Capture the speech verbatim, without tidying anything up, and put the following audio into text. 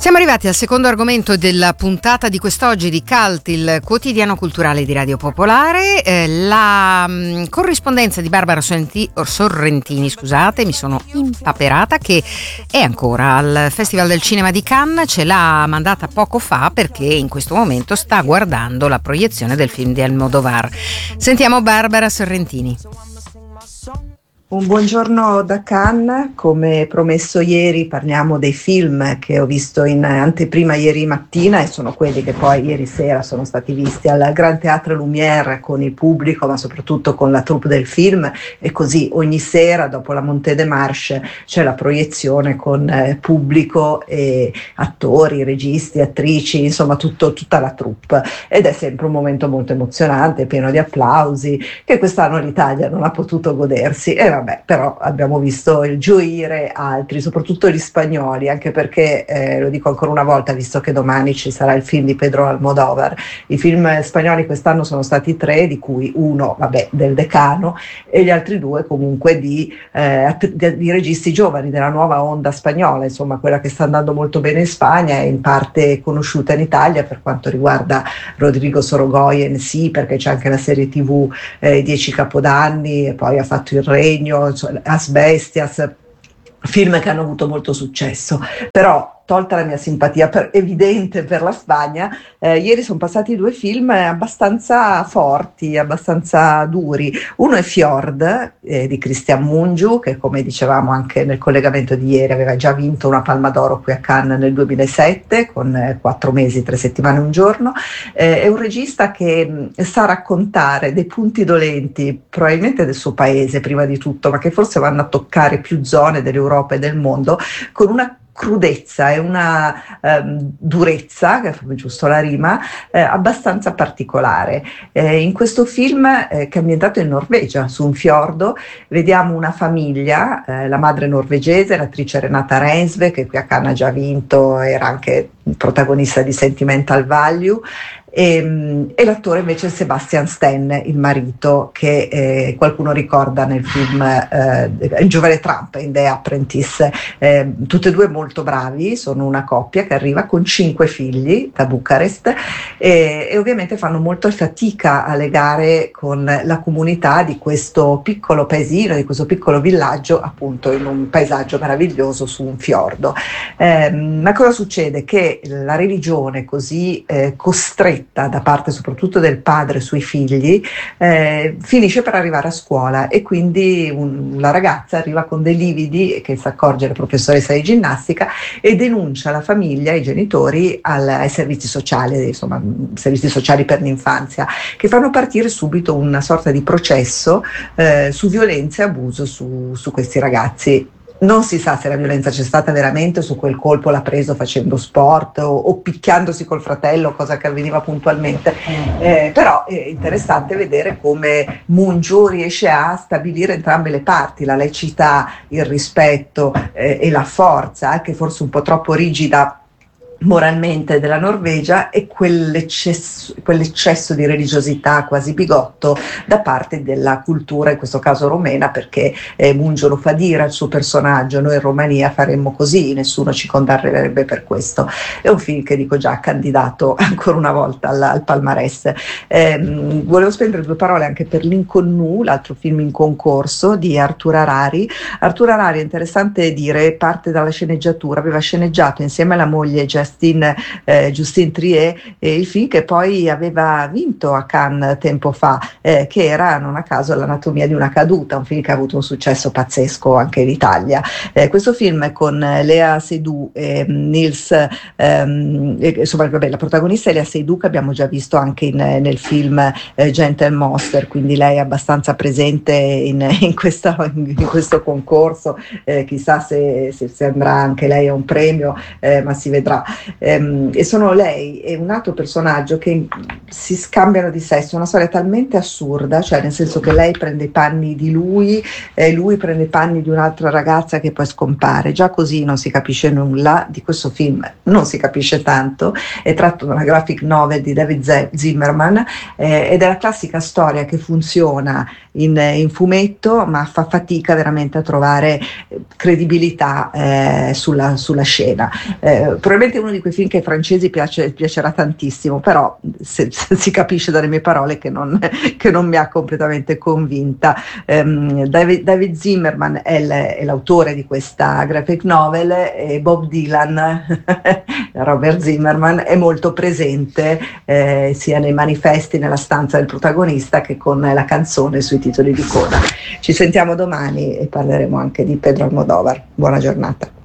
Siamo arrivati al secondo argomento della puntata di quest'oggi di Cult, il quotidiano culturale di Radio Popolare. Eh, la mh, corrispondenza di Barbara Sorrenti, Sorrentini, scusate, mi sono impaperata, che è ancora al Festival del Cinema di Cannes. Ce l'ha mandata poco fa perché in questo momento sta guardando la proiezione del film di Almodovar. Sentiamo Barbara Sorrentini. Un buongiorno da Cannes. Come promesso ieri parliamo dei film che ho visto in anteprima ieri mattina, e sono quelli che poi ieri sera sono stati visti al Grand Théâtre Lumière con il pubblico, ma soprattutto con la troupe del film, e così ogni sera dopo la Montée des Marches c'è la proiezione con eh, pubblico e attori, registi, attrici, insomma tutto, tutta la troupe, ed è sempre un momento molto emozionante, pieno di applausi, che quest'anno l'Italia non ha potuto godersi. E vabbè, però abbiamo visto il gioire altri, soprattutto gli spagnoli, anche perché, eh, lo dico ancora una volta, visto che domani ci sarà il film di Pedro Almodóvar, i film spagnoli quest'anno sono stati tre, di cui uno, vabbè, del Decano, e gli altri due comunque di, eh, di, di registi giovani, della nuova onda spagnola, insomma quella che sta andando molto bene in Spagna e in parte conosciuta in Italia. Per quanto riguarda Rodrigo Sorogoyen, sì, perché c'è anche la serie tv eh, Dieci Capodanni, e poi ha fatto Il Regno, Asbestias, film che hanno avuto molto successo. Però, tolta la mia simpatia per, evidente per la Spagna, eh, ieri sono passati due film abbastanza forti, abbastanza duri. Uno è Fjord eh, di Cristian Mungiu, che come dicevamo anche nel collegamento di ieri aveva già vinto una Palma d'Oro qui a Cannes nel duemilasette con eh, quattro mesi, tre settimane e un giorno. Eh, è un regista che mh, sa raccontare dei punti dolenti, probabilmente del suo paese prima di tutto, ma che forse vanno a toccare più zone dell'Europa e del mondo, con una crudezza e una ehm, durezza, che è proprio giusto la rima, eh, abbastanza particolare. Eh, in questo film, eh, che è ambientato in Norvegia, su un fiordo, vediamo una famiglia, eh, la madre norvegese, l'attrice Renata Reinsve, che qui a Cannes ha già vinto, era anche protagonista di Sentimental Value, e, e l'attore invece è Sebastian Stan, il marito, che eh, qualcuno ricorda nel film eh, Il giovane Trump in The Apprentice. Eh, tutti e due molto bravi, sono una coppia che arriva con cinque figli da Bucarest, e, e ovviamente fanno molta fatica a legare con la comunità di questo piccolo paesino, di questo piccolo villaggio, appunto in un paesaggio meraviglioso su un fiordo. Eh, ma cosa succede? Che la religione così eh, costretta da parte soprattutto del padre sui figli eh, finisce per arrivare a scuola, e quindi un, la ragazza arriva con dei lividi che si accorge la professoressa di ginnastica e denuncia la famiglia, i genitori, al, ai servizi sociali, insomma servizi sociali per l'infanzia, che fanno partire subito una sorta di processo eh, su violenza e abuso su, su questi ragazzi. Non si sa se la violenza c'è stata veramente, su quel colpo l'ha preso facendo sport o, o picchiandosi col fratello, cosa che avveniva puntualmente, eh, però è interessante vedere come Mungiu riesce a stabilire entrambe le parti, la laicità, il rispetto eh, e la forza, anche forse un po' troppo rigida moralmente, della Norvegia, e quell'eccesso, quell'eccesso di religiosità quasi bigotto da parte della cultura, in questo caso romena, perché eh, Mungiu lo fa dire al suo personaggio: noi in Romania faremmo così, nessuno ci condannerebbe per questo. È un film che, dico già, candidato ancora una volta al, al palmarès. Eh, volevo spendere due parole anche per L'Inconnu, l'altro film in concorso di Arthur Harari. Arthur Harari, è interessante dire, parte dalla sceneggiatura, aveva sceneggiato insieme alla moglie Justine, eh, Justine Triet, eh, il film che poi aveva vinto a Cannes tempo fa, eh, che era, non a caso, L'anatomia di una caduta, un film che ha avuto un successo pazzesco anche in Italia. Eh, questo film è con Lea Seydoux e Nils, ehm, e, insomma, vabbè, la protagonista è Lea Seydoux, che abbiamo già visto anche in, nel film eh, Gentle Monster, quindi lei è abbastanza presente in, in, questa, in questo concorso, eh, chissà se, se, se andrà anche lei a un premio, eh, ma si vedrà. Ehm, e sono lei e un altro personaggio che si scambiano di sesso, una storia talmente assurda, cioè nel senso che lei prende i panni di lui e lui prende i panni di un'altra ragazza che poi scompare. Già così non si capisce nulla di questo film, non si capisce tanto. È tratto da una graphic novel di David Zimmerman, eh, ed è la classica storia che funziona in, in fumetto, ma fa fatica veramente a trovare credibilità eh, sulla, sulla scena. Eh, probabilmente uno di quei film che ai francesi piace, piacerà tantissimo, però se, se si capisce dalle mie parole che non, che non mi ha completamente convinta. Um, David, David Zimmerman è, l, è l'autore di questa graphic novel e Bob Dylan, Robert Zimmerman, è molto presente eh, sia nei manifesti nella stanza del protagonista che con la canzone sui titoli di coda. Ci sentiamo domani e parleremo anche di Pedro Almodovar. Buona giornata.